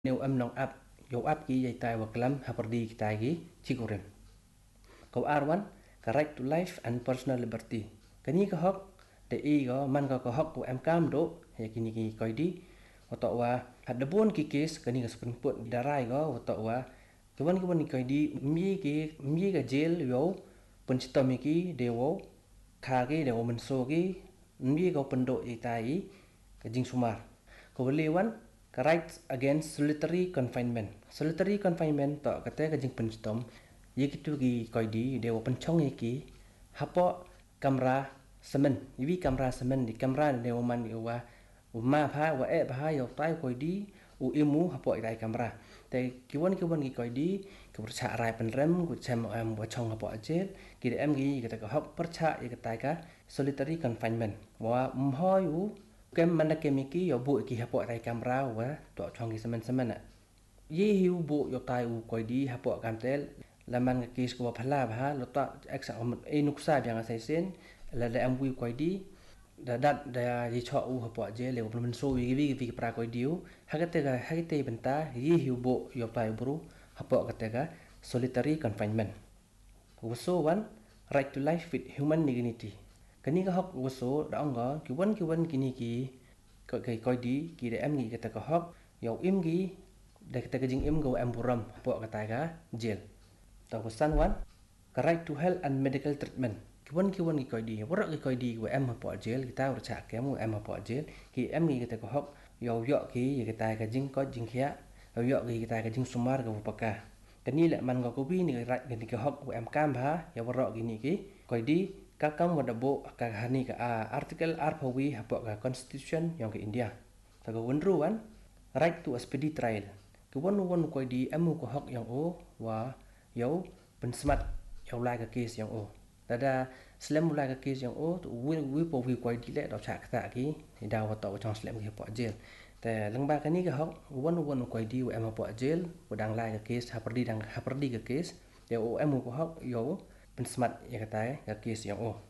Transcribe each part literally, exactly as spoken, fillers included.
Nếu âm nong ap yo ap ki yai tai waklam haperdi ki tai ki chikurim. Kau arwan ka right to life and personal liberty. Kani ka hok de i go man ka ka hok ku em kam do ya kini ki koi di oto wa hadabon ki kes kani ka spring put darai go oto wa kawan kawan ni koi di mi ki mi ka jail yo penchitomi ki dewo kha ki dewo menso ki mi ka pendo i tai ka jing sumar. Kau lewan ka rights against solitary confinement. Solitary confinement to kata ka jing penchitom yikitu ki koi di dewo penchong iki hapo kamera semen yiwi kamera semen di kamera dewo man wa ma pha wa e pha yo tai koi di u imu hapo dai kamera te kiwan kiwan ki koi di ka percha rai penrem ku chem am wa chong hapo ajel ki em gi kata ka hok percha ya kata ka solitary confinement wa mhoyu kem mana kemiki yo bu ki hapo dai kamera wa to chong ki semen semen ye hiu bu yo tai u koi di hapo kantel laman ke kis ko phala bha lo ta eksa om e nuksa yang sai sen la da am wi koi di da dat da yi cho u hapo je le men so wi wi wi pra koi diu hagate ga hagate benta ye hiu bu yo tai bru hapo kate ga solitary confinement so one right to life with human dignity kani ka hok so da ong ga ki wan ki wan kini ki ko kai koi di ki da am gi kate ka hok yo im gi da kate ga jing im go am buram hapo kata ga jail. Tahu pesan wan, right to health and medical treatment. Kiwan kiwan ki koi di, warak ki koi di wa em hapo jail kita urcha kemu em hapo jail ki em ki kita ko hok yo yo ki kita ka jing ko jing khia yo yo ki kita ka jing sumar ka upaka. Kani le man ko bi ni right ki ka hok wa em kam ha ya warak ki ni ki koi di ka kam wa dabo ka hani ka article arpawi hapo ka constitution yang ke India. Tahu wonru wan, right to a speedy trial. Kiwan wan koi di em ko hok yang o wa yo pensmat yo lai ka case yang o tada slam lai ka case yang o tu wi wi po wi kwai di le do cha ka ki ni da wa to chong slam ki po jail te lang ba ka ni ka hok won won kwai di wa em po jail wa dang lai ka case ha perdi dang ha perdi ka case te o em ko hok yo pensmat ya ka tai ka case yang o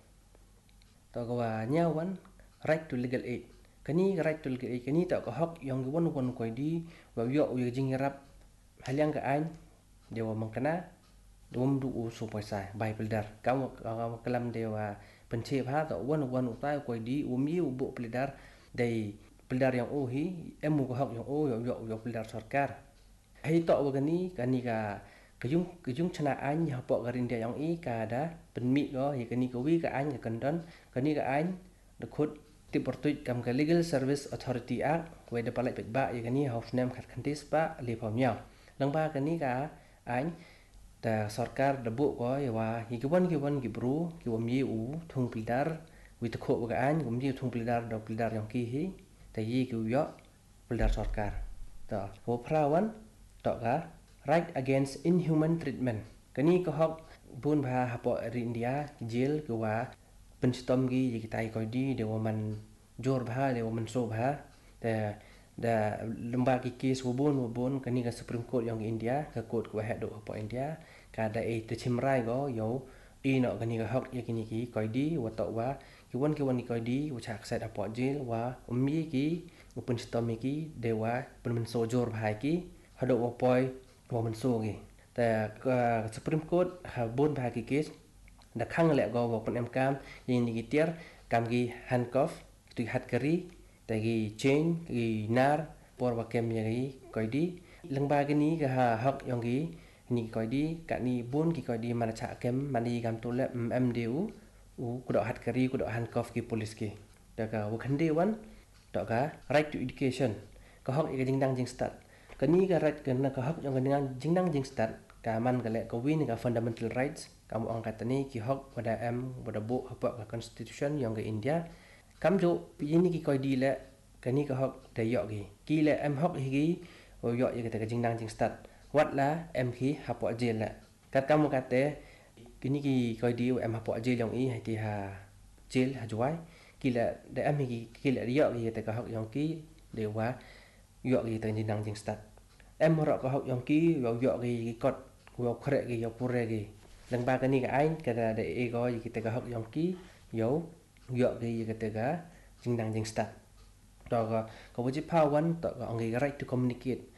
to ko wa nyawan right to legal aid kani right to legal aid kani to ka hok yang won won kwai di wa yo wi jing rap haliang ka an dewa mengkena dum du usu poisa bai peldar kamu kelam dewa penci ha to wan wan utai koi di umi ubu peldar dai peldar yang ohi emu ko hak yang o yo yo yo peldar sarkar hai to wagani kani ka kejung kejung chana an ya po garin dia yang i ka da penmi go hi kani ko wi ka an ka kandon kani ka an de khut ti portuit kam ka legal service authority act we de palai pet ba ya kani hof nem khat khantis ba le pom yaw lang ba kani ka anh ta sarkar debu ko yawa hikiwan kiwan gibru kiwam ye u thung pildar with ko ga anh kum ye thung pildar do pildar yang ki hi ta yi ki yo pildar sarkar ta ho prawan to ga right against inhuman treatment kani ko hok bun bha hapo ri india jail ko wa penstom gi yi tai ko di de man jor bha de man so bha ta da lembaga kes wubun wubun kani ka supreme court yang India ka court ko head do po India ka da e te chimrai go yo ino kani ka hok ya kini ki koi di wa to wa ki won ki won ni koi di wa chak set apo jil wa ummi ki upun stomi ki de wa pun men sojor bhai ki hado wa poi wa men so gi ta supreme court ha bon bha ki kes da khang le go wa pun em kam yin ni ki tier kam gi handcuff tu hat kari tagi chain gi nar por wa kem yagi koi di lang ba cái ni ga ha hok yong gi ni koi di ka ni bun ki koi di mana cha kem mani gam to le em deu u ku do hat kari ku do handcuff ki police ki da ka wa khande wan to ka right to education ka hok ga jing dang jing start ka ni ga right ka na ka hok yong ga jing dang jing start ka man ga le ka win ga fundamental rights ka mo ang katani ki hok wada em wada bu hapo ka constitution yong ga India kam jo ini ki koi di le kani ka hok te yo gi ki le em hok hi gi o yo ye ka jing dang jing start wat la em khi hapo je la kat kam ka te kini ki koi di em hapo je long i hai ti ha jel ha jwai ki le de em hi ki le yo gi te ka hok yong ki de wa yo gi te jing dang jing start em ro ka hok yong ki yo yo gi kot yo khre gi yo pure gi lang ba kani ka ain ka de e go gi te ka hok yong ki yo yo gi cái tega jing dang jing start to ga ko ji pa wan to ga ngi right to communicate